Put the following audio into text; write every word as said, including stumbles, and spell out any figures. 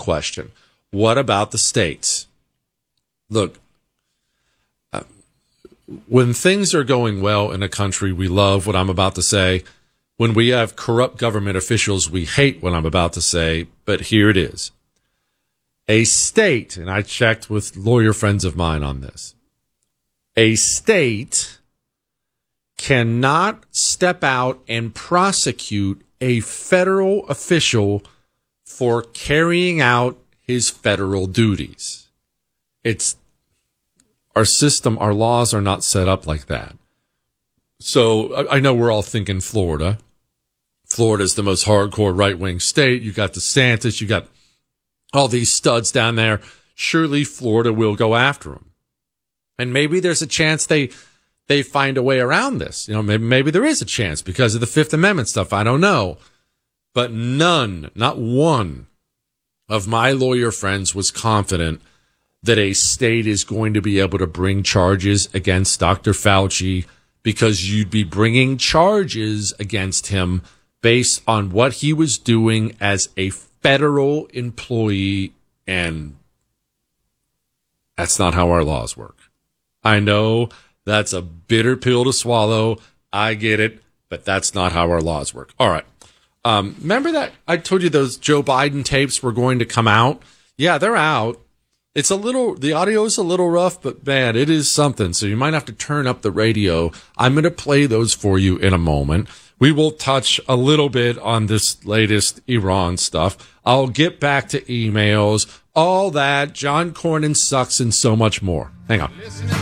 question. What about the states? Look, uh, when things are going well in a country, we love what I'm about to say. When we have corrupt government officials, we hate what I'm about to say, but here it is. A state, and I checked with lawyer friends of mine on this, a state cannot step out and prosecute a federal official for carrying out his federal duties. It's our system, our laws are not set up like that. So I, I know we're all thinking Florida. Florida's the most hardcore right-wing state. You got DeSantis, you got all these studs down there. Surely Florida will go after them. And maybe there's a chance they they find a way around this. You know, maybe, maybe there is a chance because of the Fifth Amendment stuff. I don't know. But none, not one of my lawyer friends was confident that a state is going to be able to bring charges against Doctor Fauci, because you'd be bringing charges against him based on what he was doing as a federal employee, and that's not how our laws work. I know that's a bitter pill to swallow. I get it, but that's not how our laws work. All right. Um, remember that I told you those Joe Biden tapes were going to come out? Yeah, they're out. It's a little, the audio is a little rough, but man, it is something. So you might have to turn up the radio. I'm going to play those for you in a moment. We will touch a little bit on this latest Iran stuff. I'll get back to emails, all that. John Cornyn sucks and so much more. Hang on.